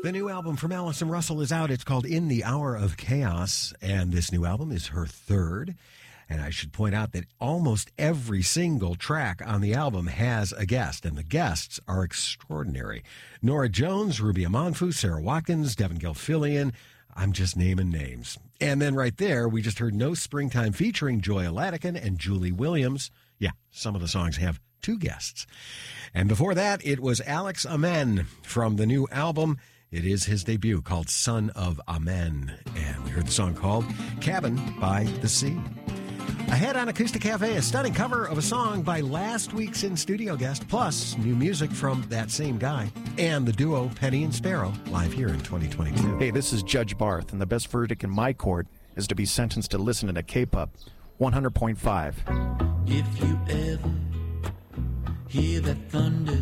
The new album from Allison Russell is out. It's called In the Hour of Chaos, and this new album is her third. And I should point out that almost every single track on the album has a guest, and the guests are extraordinary. Norah Jones, Ruby Amanfu, Sarah Watkins, Devin Gilfillian. I'm just naming names. And then right there, we just heard No Springtime featuring Joya Latican and Julie Williams. Yeah, some of the songs have two guests. And before that, it was Alex Amen from the new album. It is his debut called Son of Amen. And we heard the song called Cabin by the Sea. Ahead on Acoustic Cafe, a stunning cover of a song by last week's in-studio guest, plus new music from that same guy, and the duo Penny and Sparrow, live here in 2022. Hey, this is Judge Barth, and the best verdict in my court is to be sentenced to listen to K-Pop 100.5. If you ever hear that thunder,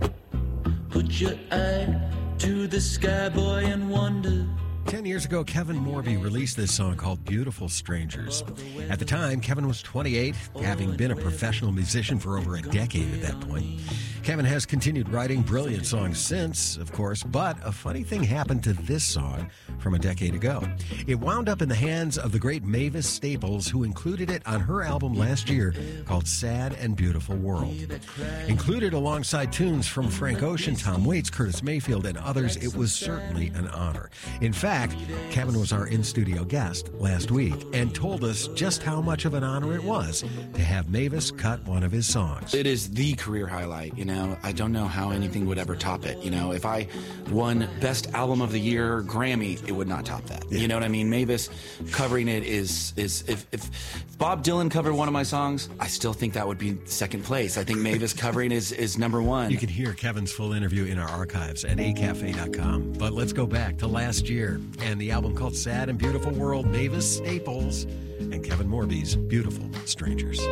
put your eye to the sky, boy, and wonder. 10 years ago, Kevin Morby released this song called Beautiful Strangers. At the time, Kevin was 28, having been a professional musician for over a decade at that point. Kevin has continued writing brilliant songs since, of course, but a funny thing happened to this song from a decade ago. It wound up in the hands of the great Mavis Staples, who included it on her album last year called Sad and Beautiful World. Included alongside tunes from Frank Ocean, Tom Waits, Curtis Mayfield, and others, it was certainly an honor. In fact, Kevin was our in-studio guest last week and told us just how much of an honor it was to have Mavis cut one of his songs. It is the career highlight, you know. I don't know how anything would ever top it. You know, if I won Best Album of the Year Grammy, it would not top that. Yeah. You know what I mean? Mavis covering it is if Bob Dylan covered one of my songs, I still think that would be second place. I think Mavis covering is number one. You can hear Kevin's full interview in our archives at acafe.com. But let's go back to last year and the album called Sad and Beautiful World, Mavis Staples and Kevin Morby's Beautiful Strangers.